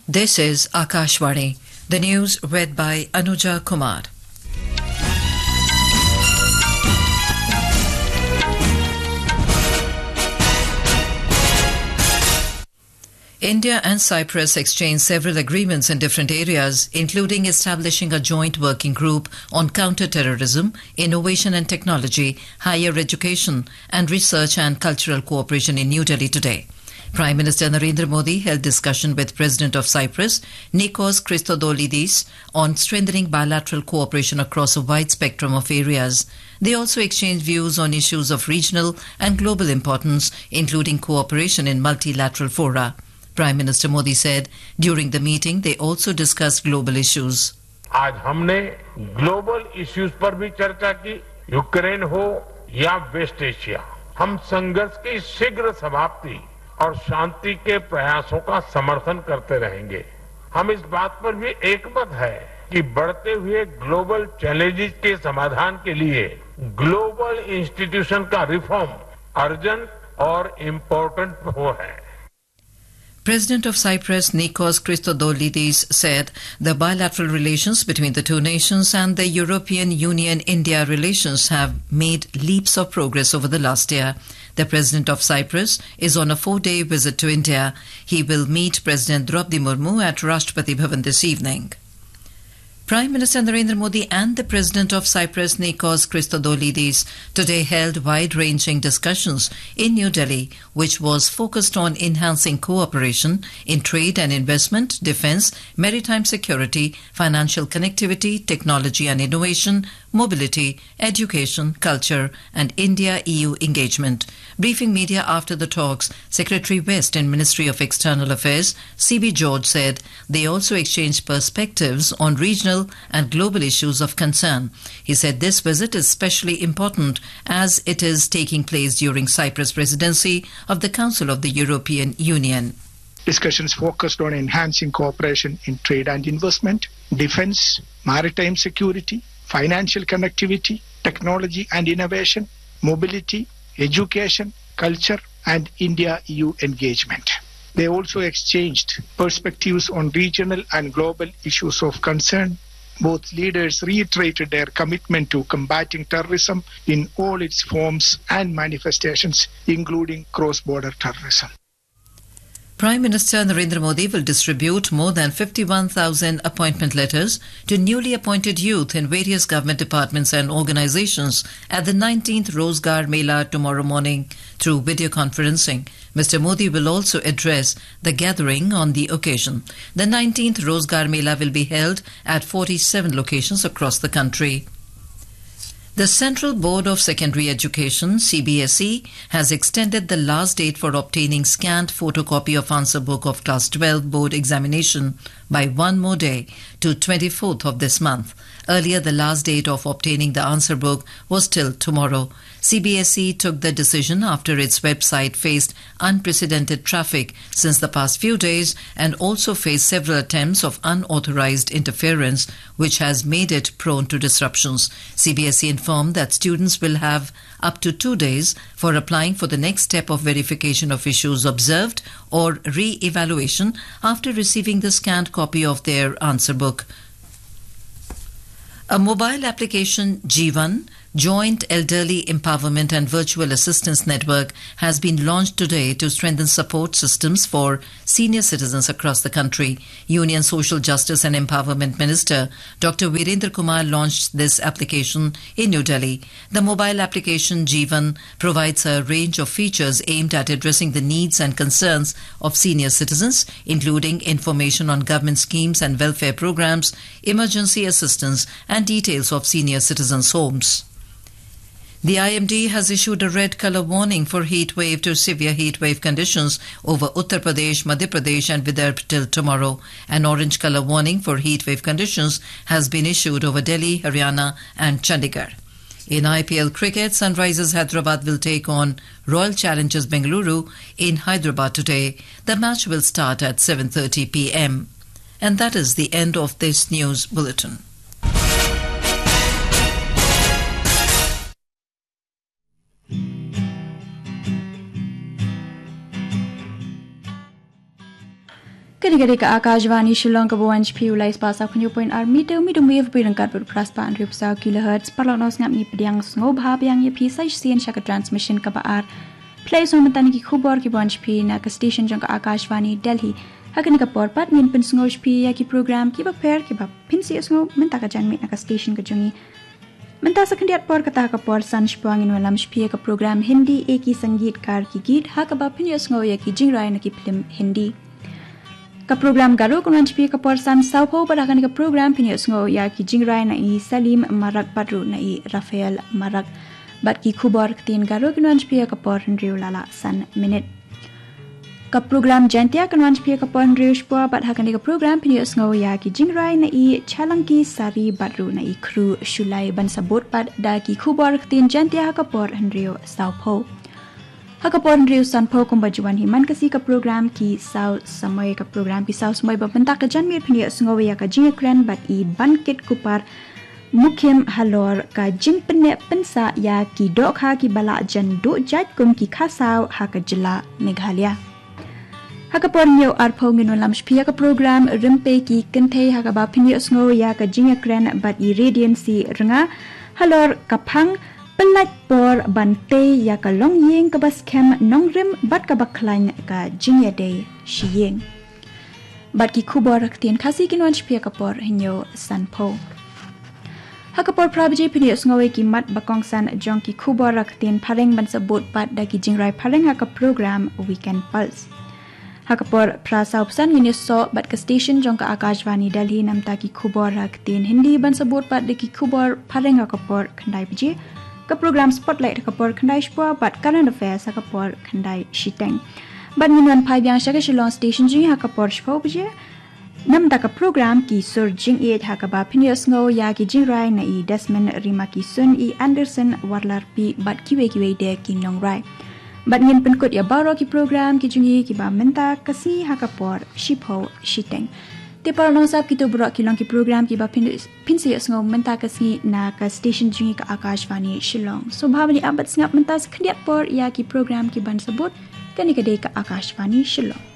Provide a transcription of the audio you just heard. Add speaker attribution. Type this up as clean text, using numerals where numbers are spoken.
Speaker 1: This is Akashvani. The news read by Anuja Kumar. India and Cyprus exchanged several agreements in different areas, including establishing a joint working group on counter-terrorism, innovation and technology, higher education, and research and cultural cooperation in New Delhi today. Prime Minister Narendra Modi held discussion with President of Cyprus, Nikos Christodoulidis, on strengthening bilateral cooperation across a wide spectrum of areas. They also exchanged views on issues of regional and global importance, including cooperation in multilateral fora. Prime Minister Modi said during the meeting they also discussed global issues.
Speaker 2: आज हमने global issues पर भी चर्चा की, Ukraine हो या waste Asia, हम संघर्ष की शीघ्र समाप्ति और शांति के प्रयासों का समर्थन करते रहेंगे। हम इस बात पर भी एकमत है कि बढ़ते हुए ग्लोबल चैलेंजेस के समाधान के लिए ग्लोबल इंस्टीट्यूशन का रिफॉर्म अर्जेंट और इम्पोर्टेंट है।
Speaker 1: President of Cyprus, Nikos Christodoulidis, said the bilateral relations between the two nations and the European Union-India relations have made leaps of progress over the last year. The President of Cyprus is on a 4-day visit to India. He will meet President Draupadi Murmu at Rashtrapati Bhavan this evening. Prime Minister Narendra Modi and the President of Cyprus, Nikos Christodoulidis, today held wide-ranging discussions in New Delhi, which was focused on enhancing cooperation in trade and investment, defence, maritime security, financial connectivity, technology and innovation, mobility, education, culture and India-EU engagement. Briefing media after the talks, Secretary West in Ministry of External Affairs, C.B. George, said they also exchanged perspectives on regional and global issues of concern. He said this visit is especially important as it is taking place during Cyprus' presidency of the Council of the European Union.
Speaker 3: Discussions focused on enhancing cooperation in trade and investment, defence, maritime security, financial connectivity, technology and innovation, mobility, education, culture and India-EU engagement. They also exchanged perspectives on regional and global issues of concern. Both leaders reiterated their commitment to combating terrorism in all its forms and manifestations, including cross-border terrorism.
Speaker 1: Prime Minister Narendra Modi will distribute more than 51,000 appointment letters to newly appointed youth in various government departments and organizations at the 19th Rozgar Mela tomorrow morning through video conferencing. Mr. Modi will also address the gathering on the occasion. The 19th Rozgar Mela will be held at 47 locations across the country. The Central Board of Secondary Education, CBSE, has extended the last date for obtaining scanned photocopy of answer book of Class 12 board examination by one more day to 24th of this month. Earlier, the last date of obtaining the answer book was till tomorrow. CBSE took the decision after its website faced unprecedented traffic since the past few days and also faced several attempts of unauthorized interference, which has made it prone to disruptions. CBSE informed that students will have up to 2 days for applying for the next step of verification of issues observed or re-evaluation after receiving the scanned copy of their answer book. A mobile application, Jeevan, Joint Elderly Empowerment and Virtual Assistance Network, has been launched today to strengthen support systems for senior citizens across the country. Union Social Justice and Empowerment Minister Dr. Virendra Kumar launched this application in New Delhi. The mobile application Jeevan provides a range of features aimed at addressing the needs and concerns of senior citizens, including information on government schemes and welfare programs, emergency assistance, and details of senior citizens' homes. The IMD has issued a red colour warning for heat wave to severe heat wave conditions over Uttar Pradesh, Madhya Pradesh and Vidarbha till tomorrow. An orange colour warning for heat wave conditions has been issued over Delhi, Haryana and Chandigarh. In IPL cricket, Sunrisers Hyderabad will take on Royal Challengers Bengaluru in Hyderabad today. The match will start at 7:30 p.m. And that is the end of this news bulletin.
Speaker 4: Kini-kini ke Akashvani Shillong ke Bowanj Piulai Spasa Kunyo Point Army Midu Wave Birangkat Berpraspa Andri Pesau Kilohertz Parlonos Ngap Ni Pediang Sngop Hab Yang Yepi Saisian Shaka Transmission ke Baar Play Sumatani Ki Khubor Ki Bowanj Pi Na ke Station Jong ke Akashvani Delhi Hakan ke Porpat Min Pin Sngop Pi Ya Ki Program Ki Baper Ki Bap Pinsi Sngop Minta ke Janmit Na ke Station ke Jongi Minta sekendiat por kata ke por San Shpuangin Walam Shpi ke Program Hindi Eki Sangeet Kar Ki Geet Ha ke Bap Pin Sngop Ya Ki Jingrai Na Ki Film Hindi Ka program garu kunwan chpi ka porsan saupo padakan ka program pinyos ngo ya ki jingrai na I Salim Marak Badru na I Rafael Marak bat ki khubor tin garu kunwan chpi ka por Andrew Lala san minute ka program jantia kunwan chpi ka por Andrew shpo bat hakan ka program pinyos ngo ya ki jingrai na I Chalangi Sari Badru na I Kru Shulai ban sabot pad da ki khubor tin jantia ka por Andrew saupo Hakapon Riu Sanpo Kumbajuan Himan kasi ka program ki saw samay ka program ki saw samay babanta ka janmir paniya sungawaya ka jingakren bat I bankit kupar mukim halor ka jingpene pensa ya ki dok ha ki bala jan do jat kum ki khasaw ha ka jila Meghalaya. Hakapon Riu Arpo Nginulam Shpiya ka program rimpe ki kentay ha ka ba paniya sungawaya ka jingakren bat I radiancy renga halor kapang Pelat por bante ya ka long yeng ka bas kem nong rim bat ka baklan ka jingya day shiyeng. Bat ki kubor tien kasi kinwan shpia ka por hinyo sanpo. Hakapor prabji pinius ngawe ki mat bakong san jong ki kubor tien pareng ban sabot bat da ki jingrai pareng ha ka program Weekend Pulse. Hakapor prasaup san nginis so bat ka station jong ka Akashvani Delhi namta ki kubor tien Hindi ban sabot bat da ki kubor pareng ha ka por kandai bji. Ka program Spotlight kapor khandai shpua bat current affairs kapor khandai shiteng bat minwan phai byang shaka shillong station ji ha kapor shpo bje namda ka program ki sur jing it ha ka ba phinyos ngo ya ki jingrai na I Desmond Rima ki sun I Anderson warlar pi bat kiwe de ki nongrai bat ngin penkut ya baro ki program ki jungi ki ba menta kasi ha kapor shipho shiteng Te parlong sab kita berak kilong ki program ki ba pinsi ngau menta kasi na ka station jungi ka Akashvani Shillong. So bhavani abat ngap menta sekendiat por ya ki program ki ban sebut kani kadai ka Akashvani Shillong.